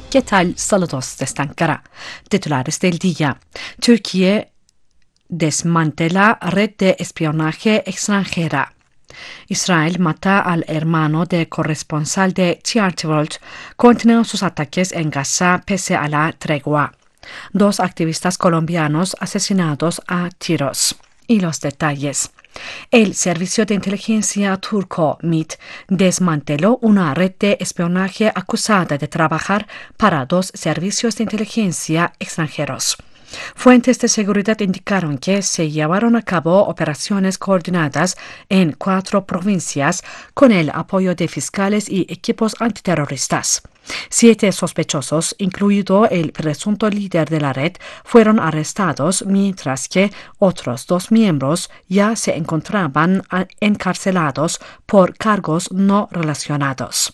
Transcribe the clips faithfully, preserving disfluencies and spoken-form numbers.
¿Qué tal? Saludos desde Ankara. Titulares del día. Turquía desmantela red de espionaje extranjera. Israel mata al hermano de corresponsal de T R T World. Continúan sus ataques en Gaza pese a la tregua. Dos activistas colombianos asesinados a tiros. Y los detalles. El servicio de inteligencia turco M I T desmanteló una red de espionaje acusada de trabajar para dos servicios de inteligencia extranjeros. Fuentes de seguridad indicaron que se llevaron a cabo operaciones coordinadas en cuatro provincias con el apoyo de fiscales y equipos antiterroristas. Siete sospechosos, incluido el presunto líder de la red, fueron arrestados, mientras que otros dos miembros ya se encontraban encarcelados por cargos no relacionados.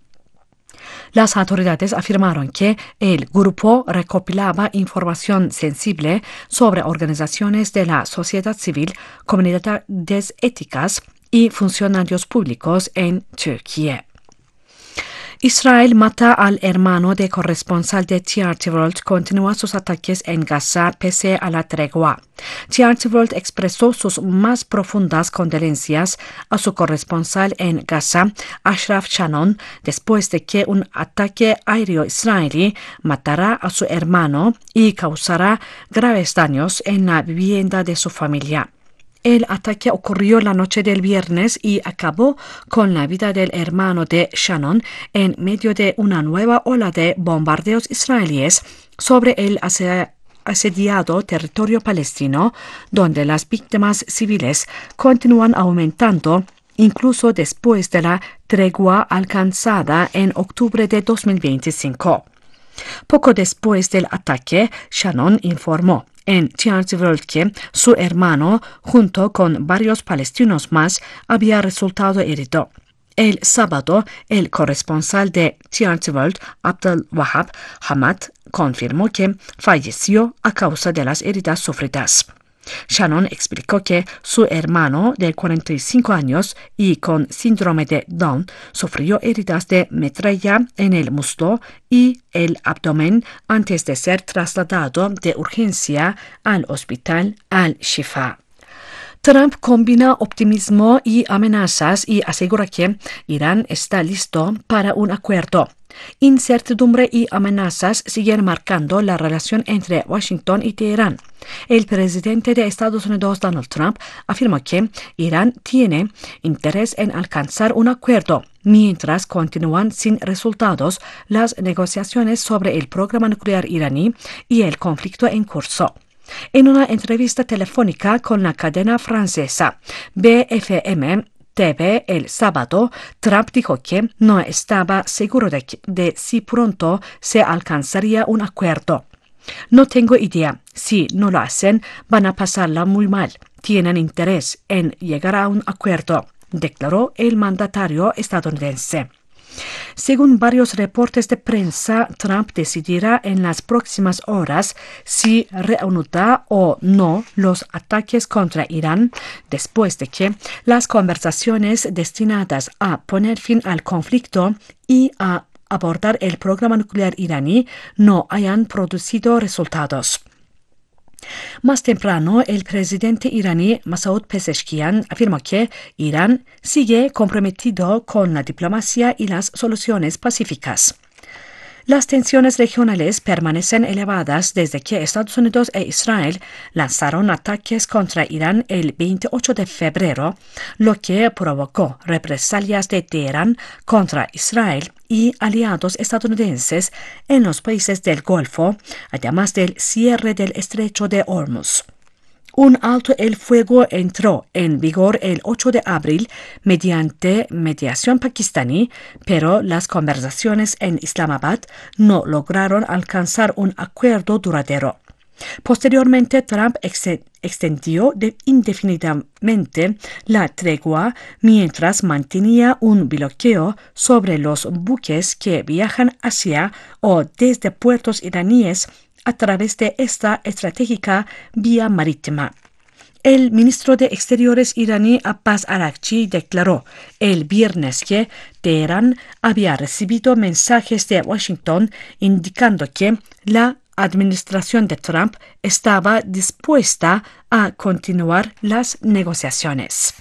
Las autoridades afirmaron que el grupo recopilaba información sensible sobre organizaciones de la sociedad civil, comunidades éticas y funcionarios públicos en Turquía. Israel mata al hermano de corresponsal de T R T World. Continúa sus ataques en Gaza pese a la tregua. T R T World expresó sus más profundas condolencias a su corresponsal en Gaza, Ashraf Shannon, después de que un ataque aéreo israelí matará a su hermano y causará graves daños en la vivienda de su familia. El ataque ocurrió la noche del viernes y acabó con la vida del hermano de Shannon en medio de una nueva ola de bombardeos israelíes sobre el asediado territorio palestino, donde las víctimas civiles continúan aumentando incluso después de la tregua alcanzada en octubre de dos mil veinticinco. Poco después del ataque, Shannon informó en T R T World que su hermano, junto con varios palestinos más, había resultado herido. El sábado, el corresponsal de T R T World, Abdel Wahab Hamad, confirmó que falleció a causa de las heridas sufridas. Shannon explicó que su hermano, de cuarenta y cinco años y con síndrome de Down, sufrió heridas de metralla en el muslo y el abdomen antes de ser trasladado de urgencia al hospital Al-Shifa. Trump combina optimismo y amenazas y asegura que Irán está listo para un acuerdo. Incertidumbre y amenazas siguen marcando la relación entre Washington y Teherán. El presidente de Estados Unidos, Donald Trump, afirmó que Irán tiene interés en alcanzar un acuerdo, mientras continúan sin resultados las negociaciones sobre el programa nuclear iraní y el conflicto en curso. En una entrevista telefónica con la cadena francesa B F M T V el sábado, Trump dijo que no estaba seguro de, que, de si pronto se alcanzaría un acuerdo. No tengo idea. Si no lo hacen, van a pasarla muy mal. Tienen interés en llegar a un acuerdo, declaró el mandatario estadounidense. Según varios reportes de prensa, Trump decidirá en las próximas horas si reanudará o no los ataques contra Irán después de que las conversaciones destinadas a poner fin al conflicto y a abordar el programa nuclear iraní no hayan producido resultados. Más temprano, el presidente iraní Masoud Pezeshkian afirmó que Irán sigue comprometido con la diplomacia y las soluciones pacíficas. Las tensiones regionales permanecen elevadas desde que Estados Unidos e Israel lanzaron ataques contra Irán el veintiocho de febrero, lo que provocó represalias de Teherán contra Israel y aliados estadounidenses en los países del Golfo, además del cierre del estrecho de Hormuz. Un alto el fuego entró en vigor el ocho de abril mediante mediación pakistaní, pero las conversaciones en Islamabad no lograron alcanzar un acuerdo duradero. Posteriormente, Trump ex- extendió de indefinidamente la tregua mientras mantenía un bloqueo sobre los buques que viajan hacia o desde puertos iraníes a través de esta estratégica vía marítima. El ministro de Exteriores iraní Abbas Araghchi declaró el viernes que Teherán había recibido mensajes de Washington indicando que la administración de Trump estaba dispuesta a continuar las negociaciones.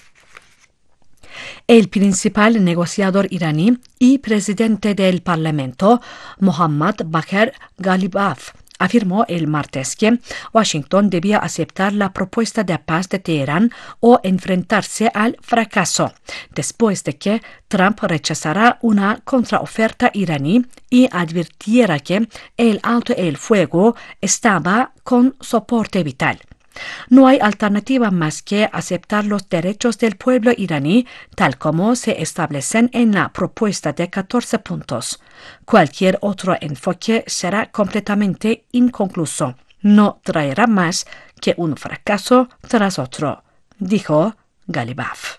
El principal negociador iraní y presidente del Parlamento, Mohammad Bagher Ghalibaf, afirmó el martes que Washington debía aceptar la propuesta de paz de Teherán o enfrentarse al fracaso, después de que Trump rechazara una contraoferta iraní y advirtiera que el alto el fuego estaba con soporte vital. No hay alternativa más que aceptar los derechos del pueblo iraní tal como se establecen en la propuesta de catorce puntos. Cualquier otro enfoque será completamente inconcluso. No traerá más que un fracaso tras otro, dijo Ghalibaf.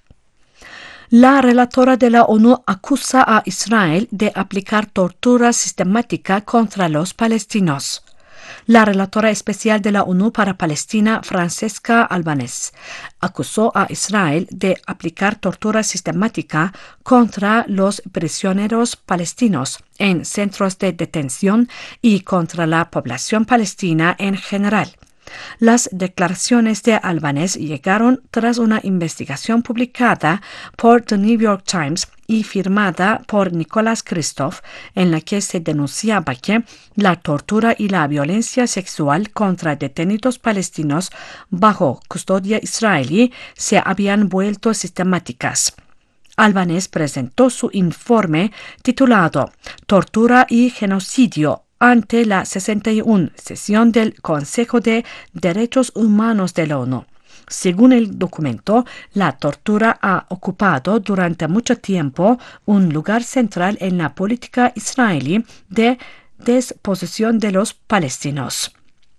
La relatora de la ONU acusa a Israel de aplicar tortura sistemática contra los palestinos. La relatora especial de la ONU para Palestina, Francesca Albanese, acusó a Israel de aplicar tortura sistemática contra los prisioneros palestinos en centros de detención y contra la población palestina en general. Las declaraciones de Albanese llegaron tras una investigación publicada por The New York Times y firmada por Nicholas Kristof, en la que se denunciaba que la tortura y la violencia sexual contra detenidos palestinos bajo custodia israelí se habían vuelto sistemáticas. Albanese presentó su informe titulado Tortura y genocidio ante la sesenta y una sesión del Consejo de Derechos Humanos de la ONU. Según el documento, la tortura ha ocupado durante mucho tiempo un lugar central en la política israelí de desposesión de los palestinos.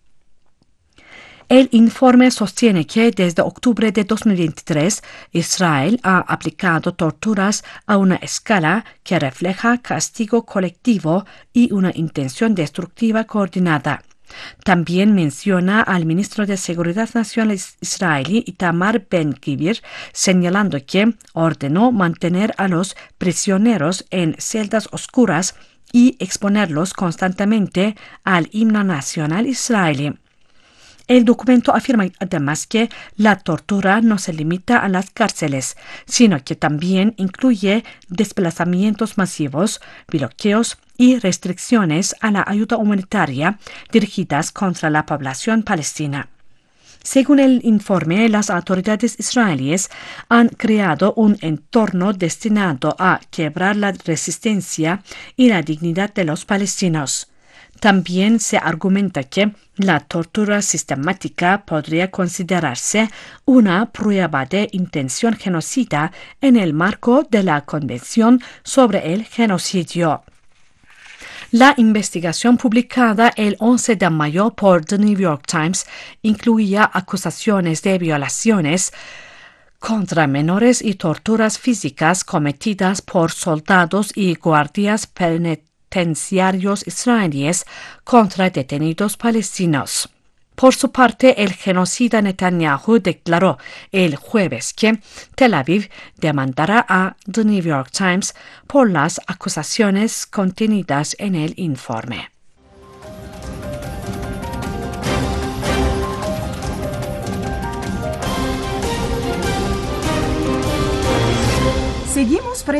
El informe sostiene que desde octubre de dos mil veintitrés, Israel ha aplicado torturas a una escala que refleja castigo colectivo y una intención destructiva coordinada. También menciona al ministro de Seguridad Nacional israelí Itamar Ben-Gvir, señalando que ordenó mantener a los prisioneros en celdas oscuras y exponerlos constantemente al himno nacional israelí. El documento afirma además que la tortura no se limita a las cárceles, sino que también incluye desplazamientos masivos, bloqueos y restricciones a la ayuda humanitaria dirigidas contra la población palestina. Según el informe, las autoridades israelíes han creado un entorno destinado a quebrar la resistencia y la dignidad de los palestinos. También se argumenta que la tortura sistemática podría considerarse una prueba de intención genocida en el marco de la Convención sobre el Genocidio. La investigación publicada el once de mayo por The New York Times incluía acusaciones de violaciones contra menores y torturas físicas cometidas por soldados y guardias penitenciarios israelíes contra detenidos palestinos. Por su parte, el genocida Netanyahu declaró el jueves que Tel Aviv demandará a The New York Times por las acusaciones contenidas en el informe. Seguimos